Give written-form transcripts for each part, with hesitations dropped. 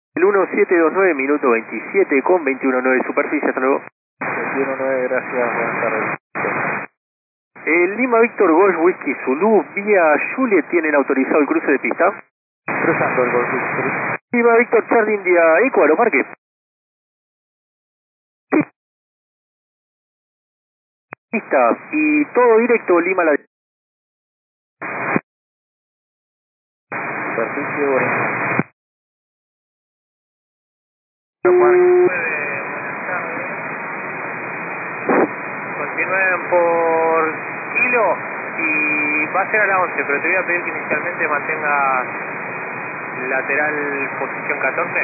El 1729, minuto 27 con 21.9 superficie, hasta luego. 21.9, gracias, buenas tardes. El Lima Víctor Golf Whisky Zulu vía Juliet tienen autorizado el cruce de pista. Cruzando el Golf Whisky. Lima Víctor Charlie India Ecuador, marque. Pista y todo directo Lima la... Superficie, buenas. Continúen por kilo y va a ser a la 11, pero te voy a pedir que inicialmente mantengas lateral posición 14.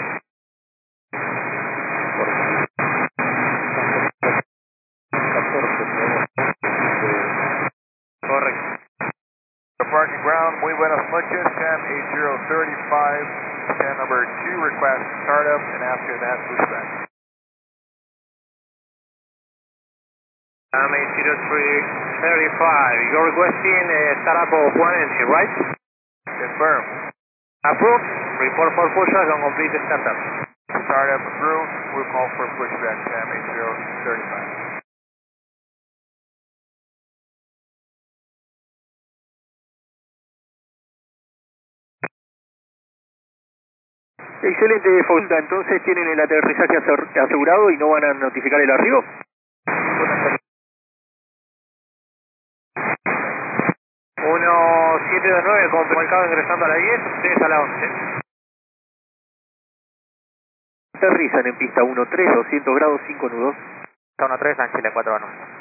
Correcto. Parking ground, muy buenas noches, Sam 8035, Sam number 2 request startup and after that pushback. Sam 8035, you're requesting a startup of one engine, right? Confirm. Approved, report for pushback on complete startup. Startup approved, we'll call for pushback, Sam 8035. Excelente, Faulta. Entonces tienen el aterrizaje asegurado y no van a notificar el arribo. 1729, comunicado ingresando a la 10, ustedes a la 11. Aterrizan en pista 1-3, 200 grados, 5 nudos. 1-3, Ángela 4 a 9.